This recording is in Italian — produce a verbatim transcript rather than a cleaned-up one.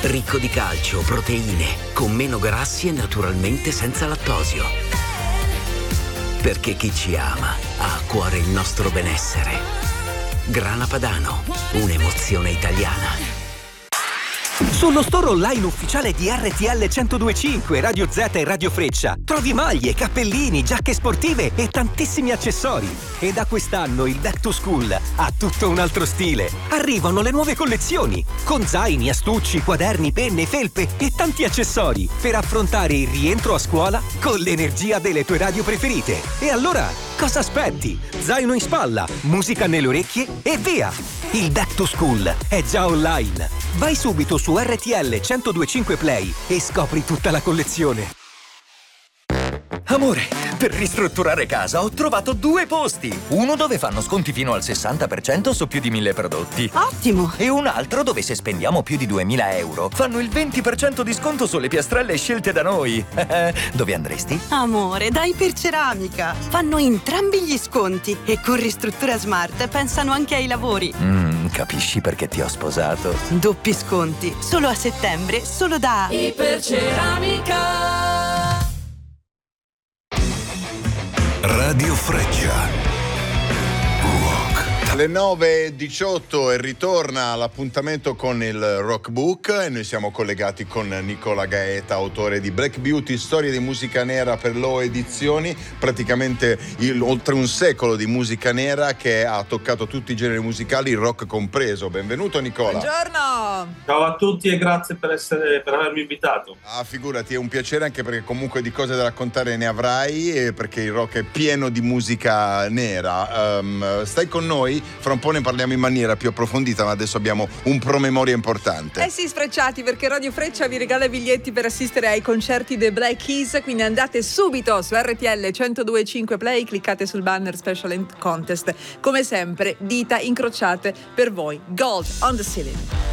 Ricco di calcio, proteine, con meno grassi e naturalmente senza lattosio. Perché chi ci ama ha a cuore il nostro benessere. Grana Padano, un'emozione italiana. Sullo store online ufficiale di R T L centodue e cinque, Radio Z e Radio Freccia trovi maglie, cappellini, giacche sportive e tantissimi accessori. E da quest'anno il Back to School ha tutto un altro stile. Arrivano le nuove collezioni con zaini, astucci, quaderni, penne, felpe e tanti accessori per affrontare il rientro a scuola con l'energia delle tue radio preferite. E allora, cosa aspetti? Zaino in spalla, musica nelle orecchie e via! Il Back to School è già online. Vai subito su R T L centodue e cinque Play e scopri tutta la collezione. Amore, per ristrutturare casa ho trovato due posti. Uno dove fanno sconti fino al sessanta per cento su più di mille prodotti. Ottimo! E un altro dove se spendiamo più di duemila euro fanno il venti per cento di sconto sulle piastrelle scelte da noi. Dove andresti? Amore, da Iperceramica. Fanno entrambi gli sconti e con Ristruttura Smart pensano anche ai lavori. Mm, capisci perché ti ho sposato? Doppi sconti, solo a settembre, solo da Iperceramica. Radio Freccia. Alle nove e diciotto e ritorna l'appuntamento con il Rockbook e noi siamo collegati con Nicola Gaeta, autore di Black Beauty, storie di musica nera per Low Edizioni, praticamente il, oltre un secolo di musica nera che ha toccato tutti i generi musicali, il rock compreso. Benvenuto Nicola. Buongiorno. Ciao a tutti e grazie per, essere, per avermi invitato. Ah, figurati, è un piacere anche perché comunque di cose da raccontare ne avrai e perché il rock è pieno di musica nera. Um, stai con noi? Fra un po' ne parliamo in maniera più approfondita, ma adesso abbiamo un promemoria importante. Eh sì, sfrecciati, perché Radio Freccia vi regala biglietti per assistere ai concerti dei Black Keys, quindi andate subito su R T L centodue e cinque Play, cliccate sul banner Special Contest. Come sempre, dita incrociate per voi. Gold on the Ceiling.